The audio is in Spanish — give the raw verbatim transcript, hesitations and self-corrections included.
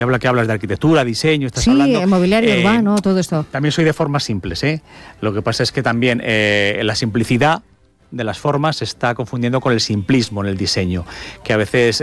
Habla que hablas de arquitectura, diseño, estás sí, hablando... mobiliario eh, urbano, todo esto. También soy de formas simples, ¿eh? Lo que pasa es que también eh, la simplicidad de las formas se está confundiendo con el simplismo en el diseño, que a veces